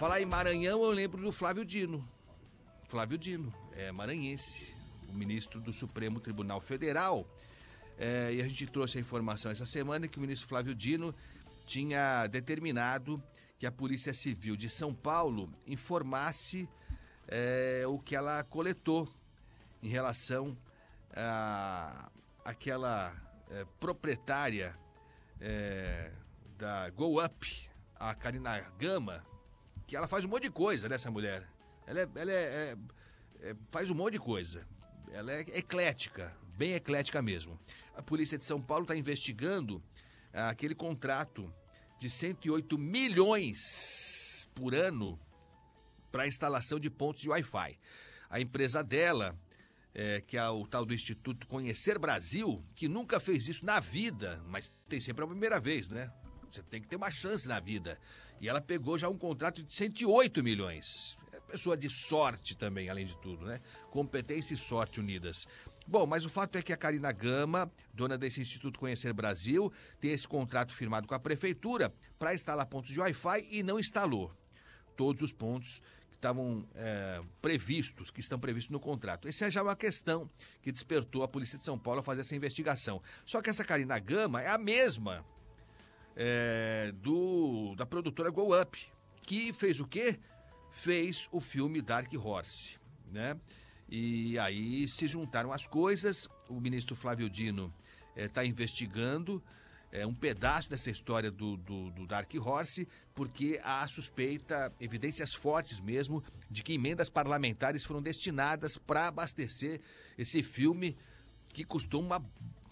Falar em Maranhão, eu lembro do Flávio Dino. Flávio Dino, maranhense, o ministro do Supremo Tribunal Federal. E a gente trouxe a informação essa semana que o ministro Flávio Dino tinha determinado que a Polícia Civil de São Paulo informasse o que ela coletou em relação àquela proprietária da Go Up, a Karina Gama, que ela faz um monte de coisa, né, essa mulher? Ela faz um monte de coisa. Ela é eclética, bem eclética mesmo. A Polícia de São Paulo está investigando aquele contrato de 108 milhões por ano para a instalação de pontos de Wi-Fi. A empresa dela, que é o tal do Instituto Conhecer Brasil, que nunca fez isso na vida, mas tem sempre a primeira vez, né? Você tem que ter uma chance na vida. E ela pegou já um contrato de 108 milhões. É pessoa de sorte também, além de tudo, né? Competência e sorte unidas. Bom, mas o fato é que a Karina Gama, dona desse Instituto Conhecer Brasil, tem esse contrato firmado com a prefeitura para instalar pontos de Wi-Fi e não instalou todos os pontos que estavam previstos, que estão previstos no contrato. Essa já é uma questão que despertou a Polícia de São Paulo a fazer essa investigação. Só que essa Karina Gama é a mesma da produtora Go Up, que fez o quê? Fez o filme Dark Horse, né? E aí se juntaram as coisas. O ministro Flávio Dino está investigando um pedaço dessa história do Dark Horse, porque há suspeita, evidências fortes mesmo, de que emendas parlamentares foram destinadas para abastecer esse filme que custou uma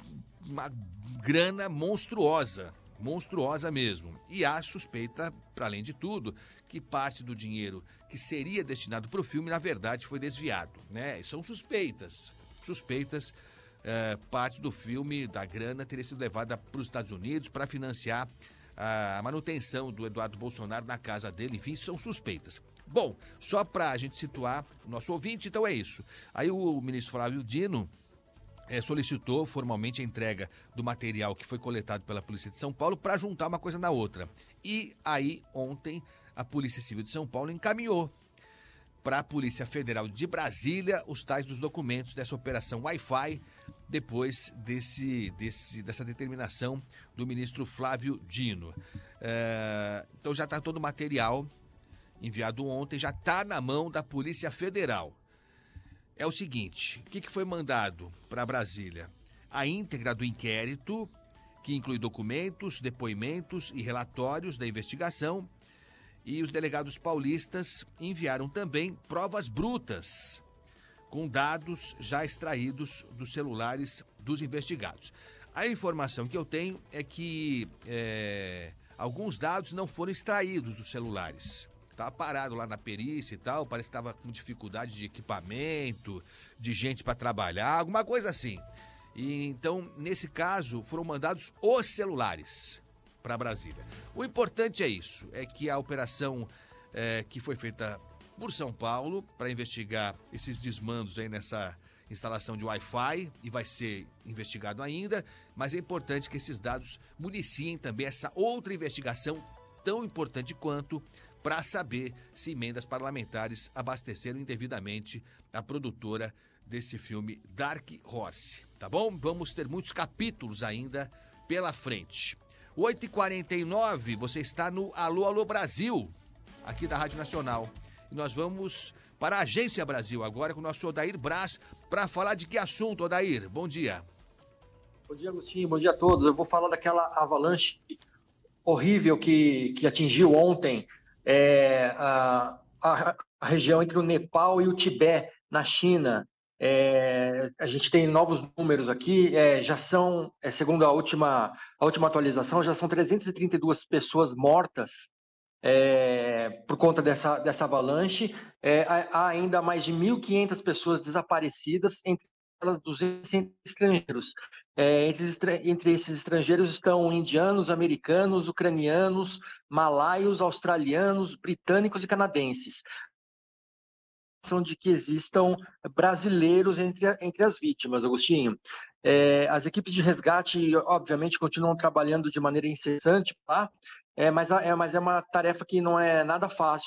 grana monstruosa mesmo. E há suspeita, para além de tudo, que parte do dinheiro que seria destinado para o filme, na verdade, foi desviado, né? São suspeitas. Parte do filme, da grana, teria sido levada para os Estados Unidos para financiar a manutenção do Eduardo Bolsonaro na casa dele. Enfim, são suspeitas. Bom, só para a gente situar o nosso ouvinte, então é isso. Aí o ministro Flávio Dino solicitou formalmente a entrega do material que foi coletado pela Polícia de São Paulo para juntar uma coisa na outra. E aí, ontem, a Polícia Civil de São Paulo encaminhou para a Polícia Federal de Brasília os tais dos documentos dessa operação Wi-Fi, depois dessa determinação do ministro Flávio Dino. Então já está todo o material enviado ontem, já está na mão da Polícia Federal. É o seguinte, o que foi mandado para Brasília? A íntegra do inquérito, que inclui documentos, depoimentos e relatórios da investigação, e os delegados paulistas enviaram também provas brutas, com dados já extraídos dos celulares dos investigados. A informação que eu tenho é que alguns dados não foram extraídos dos celulares. Estava parado lá na perícia e tal, parece que estava com dificuldade de equipamento, de gente para trabalhar, alguma coisa assim. E então, nesse caso, foram mandados os celulares para Brasília. O importante é isso, é que a operação que foi feita por São Paulo para investigar esses desmandos aí nessa instalação de Wi-Fi, e vai ser investigado ainda, mas é importante que esses dados municiem também essa outra investigação tão importante quanto, para saber se emendas parlamentares abasteceram indevidamente a produtora desse filme Dark Horse, tá bom? Vamos ter muitos capítulos ainda pela frente. 8h49, você está no Alô, Alô Brasil, aqui da Rádio Nacional. E nós vamos para a Agência Brasil agora com o nosso Odair Braz para falar de que assunto, Odair? Bom dia. Bom dia, Agostinho. Bom dia a todos. Eu vou falar daquela avalanche horrível que atingiu ontem a região entre o Nepal e o Tibete, na China. A gente tem novos números aqui, já são, segundo a última atualização, já são 332 pessoas mortas por conta dessa avalanche. Há ainda mais de 1.500 pessoas desaparecidas, entre elas 200 estrangeiros. Entre esses estrangeiros estão indianos, americanos, ucranianos, malaios, australianos, britânicos e canadenses. De que existam brasileiros entre as vítimas, Agostinho. As equipes de resgate, obviamente, continuam trabalhando de maneira incessante, tá? Mas é uma tarefa que não é nada fácil.